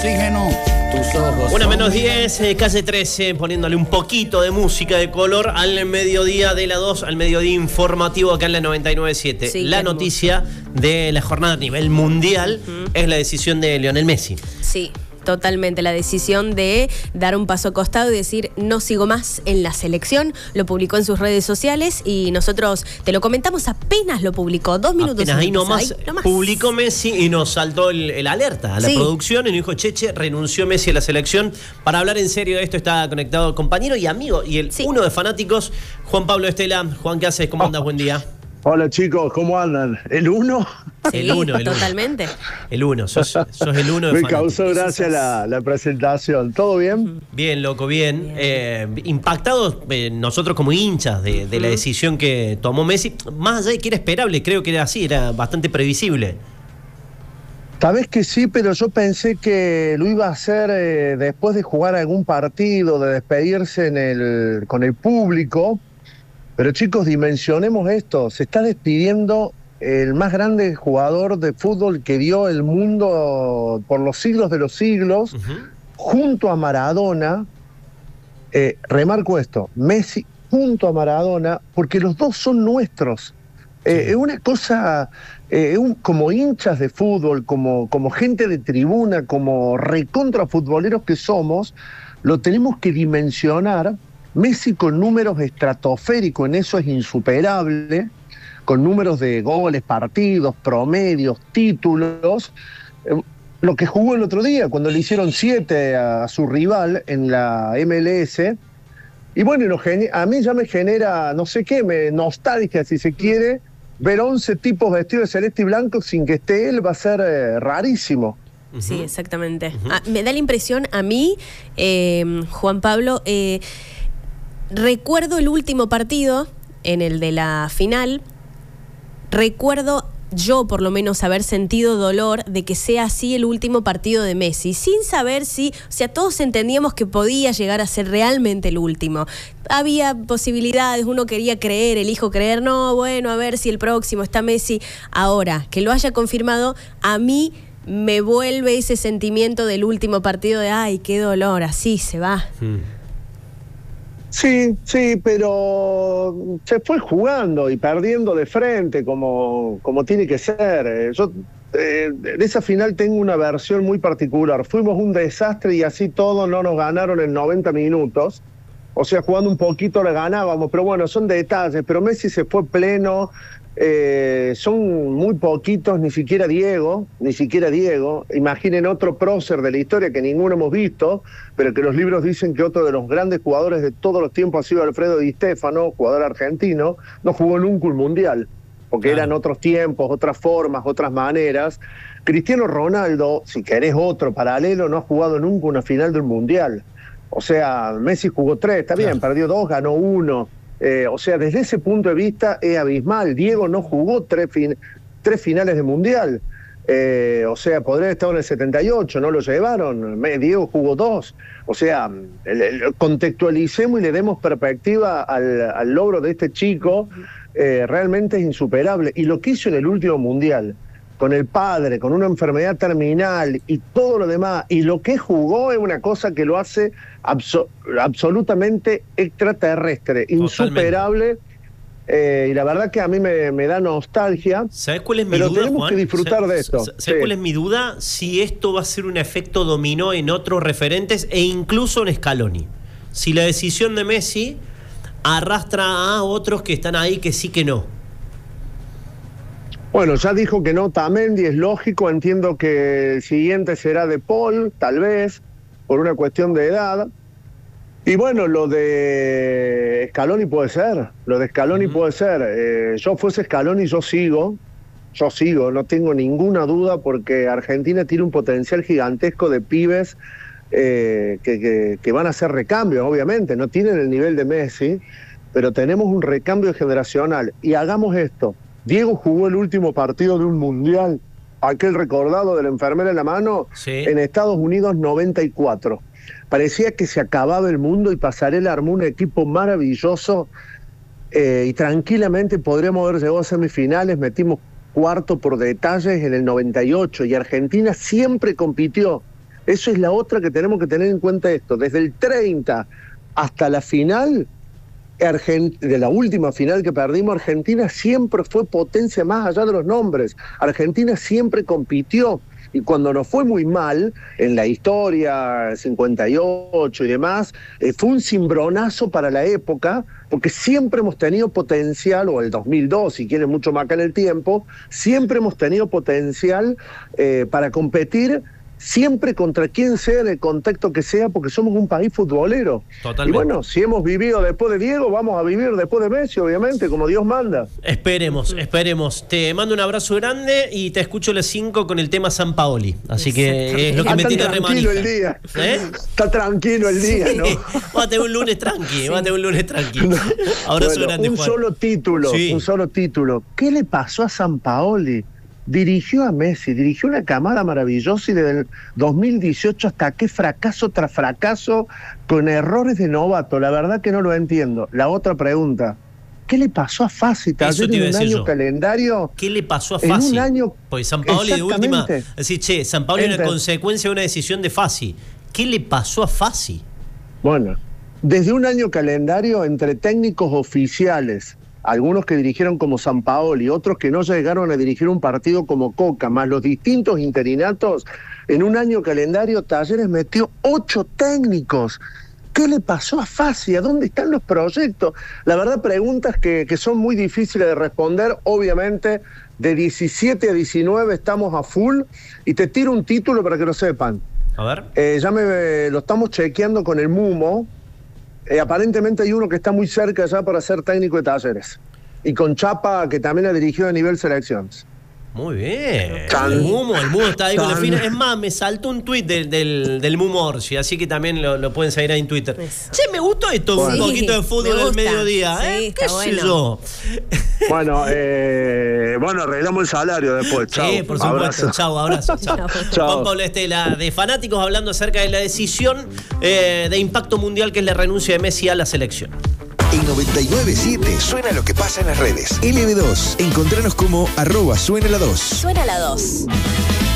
Oxígeno, tus ojos. 1:10, calle 13, poniéndole un poquito de música de color al mediodía de la 2, al mediodía informativo acá en la 99.7. Sí, la noticia de la jornada a nivel mundial es la decisión de Lionel Messi. Sí. Totalmente, la decisión de dar un paso a costado y decir no sigo más en la selección. Lo publicó en sus redes sociales y nosotros te lo comentamos apenas lo publicó, 2 minutos. Apenas ahí nomás publicó Messi y nos saltó el alerta a la producción y nos dijo, Cheche, renunció Messi a la selección. Para hablar en serio de esto está conectado el compañero y amigo y uno de fanáticos, Juan Pablo Estela. Juan, ¿qué haces? ¿Cómo andas? Buen día. Hola chicos, ¿cómo andan? ¿El uno? Sí, el uno. Totalmente. El uno, sos el uno de Me fanáticos. causó gracia la presentación. ¿Todo bien? Bien, loco, bien. Impactados nosotros como hinchas de la decisión que tomó Messi, más allá de que era esperable, creo que era así, era bastante previsible. Sabés que sí, pero yo pensé que lo iba a hacer después de jugar algún partido, de despedirse con el público. Pero chicos, dimensionemos esto. Se está despidiendo el más grande jugador de fútbol que dio el mundo por los siglos de los siglos, junto a Maradona. Remarco esto, Messi junto a Maradona, porque los dos son nuestros. Es una cosa, como hinchas de fútbol, como gente de tribuna, como recontra futboleros que somos, lo tenemos que dimensionar. Messi con números estratosféricos, en eso es insuperable, con números de goles, partidos, promedios, títulos. Lo que jugó el otro día, cuando le hicieron 7 a su rival en la MLS. Y bueno, a mí ya me genera, no sé qué, nostalgia, si se quiere, ver 11 tipos vestidos de celeste y blanco sin que esté él, va a ser rarísimo. Sí, exactamente. Me da la impresión a mí, Juan Pablo, recuerdo el último partido, en el de la final, recuerdo yo por lo menos haber sentido dolor de que sea así el último partido de Messi, sin saber si, o sea, todos entendíamos que podía llegar a ser realmente el último. Había posibilidades, uno quería creer, elijo creer, no, bueno, a ver si el próximo está Messi. Ahora, que lo haya confirmado, a mí me vuelve ese sentimiento del último partido de, ay, qué dolor, así se va. Sí, pero se fue jugando y perdiendo de frente como tiene que ser. Yo de esa final tengo una versión muy particular. Fuimos un desastre y así todo no nos ganaron en 90 minutos. O sea, jugando un poquito le ganábamos, pero bueno, son detalles. Pero Messi se fue pleno. Son muy poquitos, ni siquiera Diego. Imaginen otro prócer de la historia que ninguno hemos visto, pero que los libros dicen que otro de los grandes jugadores de todos los tiempos ha sido Alfredo Di Stéfano, jugador argentino. No jugó nunca un mundial, porque eran otros tiempos, otras formas, otras maneras. Cristiano Ronaldo, si querés otro paralelo, no ha jugado nunca una final de un mundial. O sea, Messi jugó 3, está bien, perdió 2, ganó 1. O sea, desde ese punto de vista es abismal. Diego no jugó 3 finales de mundial. O sea, podría haber estado en el 78, no lo llevaron. Diego jugó 2. O sea, contextualicemos y le demos perspectiva al logro de este chico. Realmente es insuperable. Y lo que hizo en el último mundial, con el padre, con una enfermedad terminal y todo lo demás, y lo que jugó es una cosa que lo hace absolutamente extraterrestre, insuperable, y la verdad que a mí me da nostalgia. ¿Sabes cuál es mi duda, duda, tenemos Juan? que disfrutar de esto. ¿Sabes cuál es mi duda? Si esto va a ser un efecto dominó en otros referentes e incluso en Scaloni. Si la decisión de Messi arrastra a otros que están ahí que sí que no. Bueno, ya dijo que no Tamendi, es lógico, entiendo que el siguiente será De Paul, tal vez, por una cuestión de edad. Y bueno, lo de Scaloni puede ser, yo fuese Scaloni, yo sigo, no tengo ninguna duda, porque Argentina tiene un potencial gigantesco de pibes que van a hacer recambios, obviamente, no tienen el nivel de Messi, pero tenemos un recambio generacional. Y hagamos esto. Diego jugó el último partido de un mundial, aquel recordado de la enfermera en la mano, en Estados Unidos 94. Parecía que se acababa el mundo y Pasarela armó un equipo maravilloso y tranquilamente podríamos haber llegado a semifinales, metimos cuarto por detalles en el 98 y Argentina siempre compitió. Eso es la otra que tenemos que tener en cuenta esto. Desde el 30 hasta la final, de la última final que perdimos, Argentina siempre fue potencia más allá de los nombres. Argentina siempre compitió. Y cuando nos fue muy mal, en la historia, 58 y demás, fue un cimbronazo para la época, porque siempre hemos tenido potencial, o el 2002, si quieren mucho más acá en el tiempo, siempre hemos tenido potencial para competir, siempre contra quien sea, en el contexto que sea, porque somos un país futbolero. Totalmente. Y bueno, si hemos vivido después de Diego, vamos a vivir después de Messi, obviamente, como Dios manda. Esperemos. Te mando un abrazo grande y te escucho a las 5 con el tema Sampaoli. Así que es lo que me tiene remanija. Está tranquilo el día. Está tranquilo el día, ¿no? Va a tener un lunes tranqui, No. Abrazo grande, un Juan. Solo título. ¿Qué le pasó a Sampaoli? Dirigió a Messi, dirigió una camada maravillosa y desde el 2018 hasta qué fracaso tras fracaso con errores de novato. La verdad que no lo entiendo. La otra pregunta, ¿qué le pasó a Fassi? Eso te iba a en un decir año yo. ¿Qué ¿Qué le pasó a Fassi? En un año... Porque Sampaoli de última... Exactamente. Es decir, Sampaoli es una consecuencia de una decisión de Fassi. ¿Qué le pasó a Fassi? Bueno, desde un año calendario entre técnicos oficiales, algunos que dirigieron como Sampaoli, otros que no llegaron a dirigir un partido como Coca, más los distintos interinatos, en un año calendario Talleres metió 8 técnicos. ¿Qué le pasó a Fassi? ¿A dónde están los proyectos? La verdad, preguntas que son muy difíciles de responder. Obviamente, de 17 a 19 estamos a full. Y te tiro un título para que lo sepan. A ver. Ya lo estamos chequeando con el Mumo. Aparentemente hay uno que está muy cerca ya para ser técnico de Talleres. Y con Chapa, que también ha dirigido a nivel selecciones. Muy bien. El Mumo está ahí con la fina. Es más, me saltó un tuit del Mumo Orsi, así que también lo pueden seguir ahí en Twitter. Che, me gustó esto, un poquito de fútbol del mediodía. Sí, ¿Qué sé yo? Bueno, arreglamos el salario después. Chao. Sí, por supuesto. Chao, abrazo. Chao. Chao. Juan Pablo Estela, de Fanáticos, hablando acerca de la decisión de impacto mundial que es la renuncia de Messi a la selección. En 99.7 suena lo que pasa en las redes. LB2, encontranos como @suena la 2. Suena la 2.